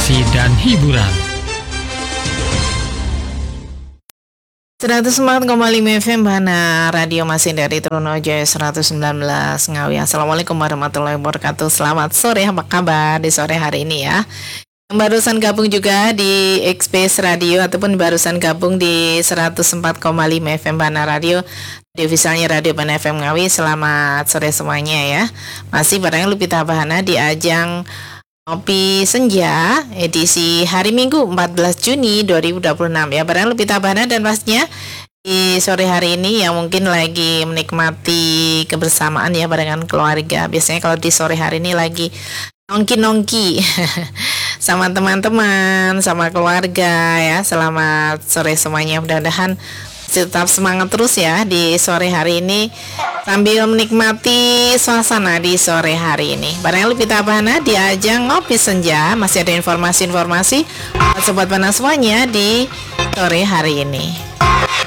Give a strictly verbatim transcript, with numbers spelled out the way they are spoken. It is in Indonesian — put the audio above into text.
informasi dan hiburan. seratus empat koma lima F M Bahana Radio masih dari Trunojoyo seratus sembilan belas Ngawi. Assalamualaikum warahmatullahi wabarakatuh. Selamat sore, apa kabar di sore hari ini ya? Yang barusan gabung juga di Express Radio ataupun barusan gabung di seratus empat koma lima F M Bahana Radio, di officialnya Radio Bahana F M Ngawi. Selamat sore semuanya ya. Masih bareng Lupita Bahana di ajang Ngopi Senja edisi hari Minggu empat belas Juni dua ribu dua puluh enam ya. Barang Lupita Bahana dan pastinya di sore hari ini yang mungkin lagi menikmati kebersamaan ya barengan keluarga. Biasanya kalau di sore hari ini lagi nongki-nongki sama teman-teman, sama keluarga ya. Selamat sore semuanya, mudah-mudahan tetap semangat terus ya di sore hari ini sambil menikmati suasana di sore hari ini. Barang Lupita Bahana di ajang Ngopi Senja, masih ada informasi-informasi buat sobat Bahana semuanya di sore hari ini.